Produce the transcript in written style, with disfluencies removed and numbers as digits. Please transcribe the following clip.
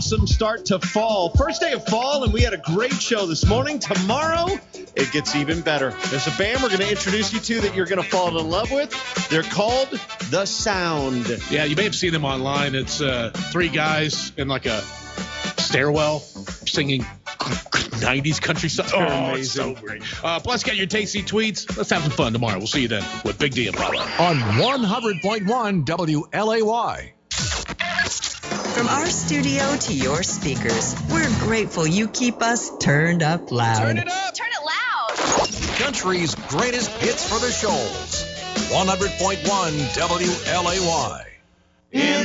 awesome start to fall. First day of fall, and we had a great show this morning. Tomorrow, it gets even better. There's a band we're going to introduce you to that you're going to fall in love with. They're called The Sound. Yeah, you may have seen them online. It's three guys in like a stairwell singing 90s country songs. Oh, amazing. It's so great. Plus, get your tasty tweets. Let's have some fun tomorrow. We'll see you then with Big D and Bravo. On 100.1 WLAY. From our studio to your speakers, we're grateful you keep us turned up loud. Turn it up. Turn it loud. Country's greatest hits for the shoals. 100.1 WLAY. In